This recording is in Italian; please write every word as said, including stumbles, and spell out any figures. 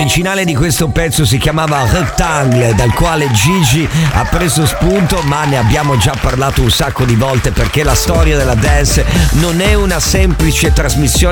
originale di questo pezzo si chiamava Rectangle, dal quale Gigi ha preso spunto, ma ne abbiamo già parlato un sacco di volte perché la storia della dance non è una semplice trasmissione